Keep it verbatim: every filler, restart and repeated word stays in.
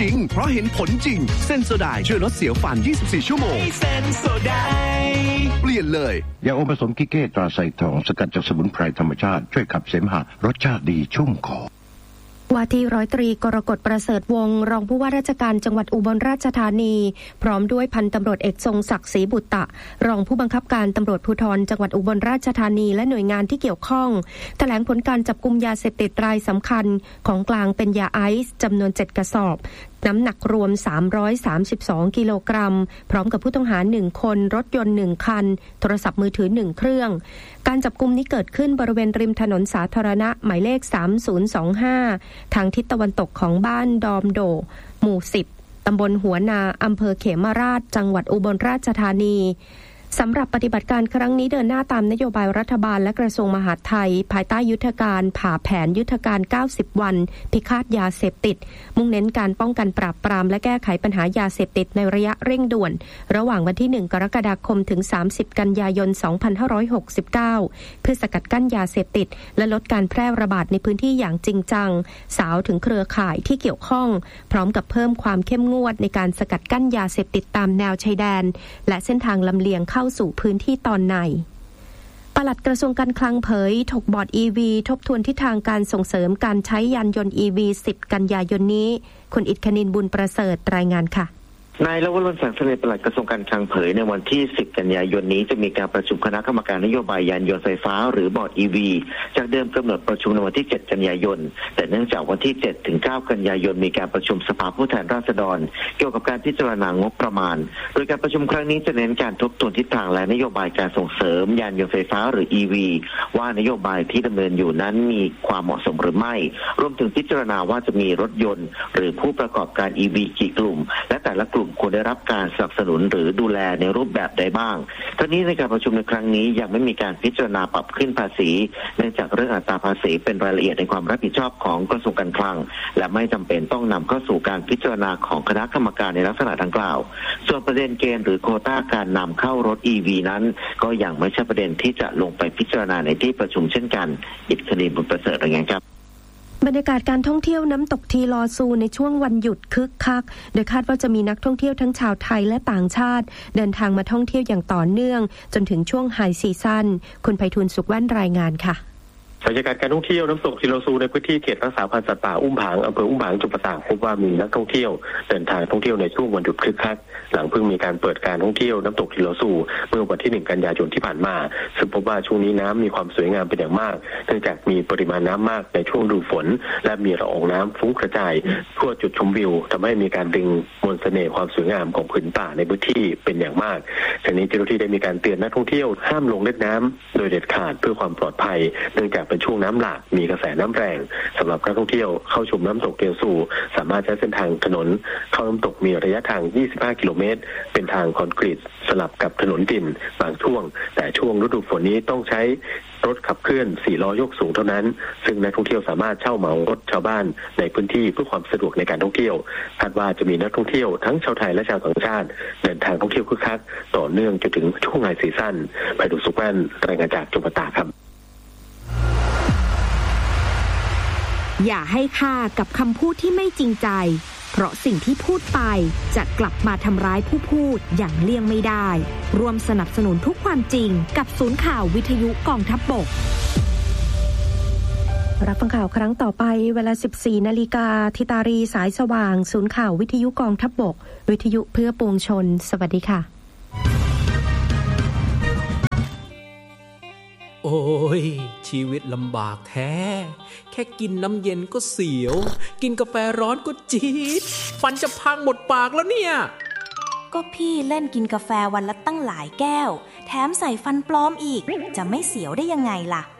ริงเพราะเห็นผลจริงเซนโซไดช่วยลดเสียวฟันยี่สิบสี่ชั่วโมงเซนโซไดเปลี่ยนเลยยาอมผสมกิเก้ตราไซทองสกัดจากสมุนไพรธรรมชาติช่วยขับเสมหะรสชาติดีชุ่มคอว่าที่ร้อยตรีกรกฎประเสริฐวงศ์รองผู้ว่าราชการจังหวัดอุบลราชธานีพร้อมด้วยพันตำรวจเอกทรงศักดิ์ศรีบุตตะรองผู้บังคับการตำรวจภูธรจังหวัดอุบลราชธานีและหน่วยงานที่เกี่ยวข้องแถลงผลการจับกุมยาเสพติดรายสำคัญของกลางเป็นยาไอซ์จำนวนเจ็ดกระสอบน้ำหนักรวมสามร้อยสามสิบสองกิโลกรัมพร้อมกับผู้ต้องหาหนึ่งคนรถยนต์หนึ่งคันโทรศัพท์มือถือหนึ่งเครื่องการจับกุมนี้เกิดขึ้นบริเวณริมถนนสาธารณะหมายเลขสามศูนย์สองห้าทางทิศตะวันตกของบ้านดอมโดหมู่สิบตำบลหัวนาอำเภอเขมราชจังหวัดอุบลราชธานีสำหรับปฏิบัติการครั้งนี้เดินหน้าตามนโยบายรัฐบาลและกระทรวงมหาดไทยภายใต้ยุทธการผ่าแผนยุทธการเก้าสิบวันพิฆาตยาเสพติดมุ่งเน้นการป้องกันปราบปรามและแก้ไขปัญหายาเสพติดในระยะเร่งด่วนระหว่างวันที่หนึ่งกรกฎาคมถึงสามสิบกันยายนสองพันห้าร้อยหกสิบเก้าเพื่อสกัดกั้นยาเสพติดและลดการแพร่ระบาดในพื้นที่อย่างจริงจังสาวถึงเครือข่ายที่เกี่ยวข้องพร้อมกับเพิ่มความเข้มงวดในการสกัดกั้นยาเสพติดตามแนวชายแดนและเส้นทางลำเลียงเข้าสู่พื้นที่ตอนในปลัดกระทรวงการคลังเผยถกบอร์ด อี วี ทบทวนทิศทางการส่งเสริมการใช้ยานยนต์ อี วี สิบกันยายนนี้คุณอิทคณินบุญประเสริฐรายงานค่ะนายลวรนแสงเสน่ห์ปลัดกระทรวงการคลังเผยในวันที่สิบกันยายนนี้จะมีการประชุมคณะกรรมการนโยบายยานยนต์ไฟฟ้าหรือบอร์ด อี วี จากเดิมกำหนดประชุมในวันที่เจ็ดกันยายนแต่เนื่องจากวันที่เจ็ดถึงเก้ากันยายนมีการประชุมสภาผู้แทนราษฎรเกี่ยวกับการพิจารณางบประมาณโดยการประชุมครั้งนี้จะเน้นการทบทวนทิศทางและนโยบายการส่งเสริมยานยนต์ไฟฟ้าหรือ อี วี ว่านโยบายที่ดำเนินอยู่นั้นมีความเหมาะสมหรือไม่รวมถึงพิจารณาว่าจะมีรถยนต์หรือผู้ประกอบการ อี วี กี่กลุ่มและแต่ละกลุ่มควรได้รับการสนับสนุนหรือดูแลในรูปแบบใดบ้างทั้งนี้ในการประชุมในครั้งนี้ยังไม่มีการพิจารณาปรับขึ้นภาษีเนื่องจากเรื่องอัตราภาษีเป็นรายละเอียดในความรับผิดชอบของกระทรวงการคลังและไม่จำเป็นต้องนำเข้าสู่การพิจารณาของคณะกรรมการในลักษณะดังกล่าวส่วนประเด็นเกณฑ์หรือโควต้าการนำเข้ารถ อี วี นั้นก็ยังไม่ใช่ประเด็นที่จะลงไปพิจารณาในที่ประชุมเช่นกันอิทคณินบุญประเสริฐรายงานครับบรรยากาศการท่องเที่ยวน้ำตกทีลอซูในช่วงวันหยุดคึกคักโดยคาดว่าจะมีนักท่องเที่ยวทั้งชาวไทยและต่างชาติเดินทางมาท่องเที่ยวอย่างต่อเนื่องจนถึงช่วงไฮซีซั่นคุณไพฑูรย์สุขแว่นรายงานค่ะบรรยากาศการท่องเที่ยวน้ำตกทีลอซูในพื้นที่เขตรักษาพันธุ์สัตว์ป่าอุ้มผางอำเภออุ้มผางจังหวัดตากพบว่ามีนักท่องเที่ยวเดินทางท่องเที่ยวในช่วงวันหยุดคึกคักหลังเพิ่งมีการเปิดการท่องเที่ยวน้ำตกทีลอซูเมื่อวันที่หนึ่งกันยายนที่ผ่านมาซึ่งพบว่าช่วงนี้น้ำมีความสวยงามเป็นอย่างมากเนื่องจากมีปริมาณน้ำมากในช่วงฤดูฝนและมีละอองน้ำฟุ้งกระจายทั่วจุดชมวิวทำให้มีการดึงมวลเสน่ห์ความสวยงามของผืนป่าในพื้นที่เป็นอย่างมากทางนี้เจ้าหน้าที่ได้มีการเตือนนักท่องเที่ยวห้ามลงเล่นน้ำโดยเด็ดขาดเพื่อความปลอดภัยเนื่องจากเป็นช่วงน้ำหลากมีกระแสน้ำแรงสำหรับนักท่องเที่ยวเข้าชมน้ำตกเทีลอซูสามารถใช้เส้นทางถนนเข้าน้ำตกมีระยะทางยี่สิบห้ากิโลเมตรเป็นทางคอนกรีตสลับกับถนนดินบางช่วงแต่ช่วงฤดูฝนนี้ต้องใช้รถขับเคลื่อนสี่ล้อยกสูงเท่านั้นซึ่งนักท่องเที่ยวสามารถเช่าเหมารถชาวบ้านในพื้นที่เพื่อความสะดวกในการท่องเที่ยวคาดว่าจะมีนักท่องเที่ยวทั้งชาวไทยและชาวต่างชาติเดินทางท่องเที่ยวคึกคักต่อเนื่องจนถึงช่วงไฮซีซั่นไปดูสุขแว่นรายงานจากจังหวัดตากครับอย่าให้ค่ากับคำพูดที่ไม่จริงใจเพราะสิ่งที่พูดไปจะกลับมาทำร้ายผู้พูดอย่างเลี่ยงไม่ได้ร่วมสนับสนุนทุกความจริงกับศูนย์ข่าววิทยุกองทัพบกรับฟังข่าวครั้งต่อไปเวลา สิบสี่นาฬิกา ทิตารีสายสว่างศูนย์ข่าววิทยุกองทัพบกวิทยุเพื่อปวงชนสวัสดีค่ะโอ้ยชีวิตลำบากแท้แค่กินน้ำเย็นก็เสียวกินกาแฟร้อนก็จี๊ดฟันจะพังหมดปากแล้วเนี่ยก็พี่เล่นกินกาแฟวันละตั้งหลายแก้วแถมใส่ฟันปลอมอีกจะไม่เสียวได้ยังไงล่ะ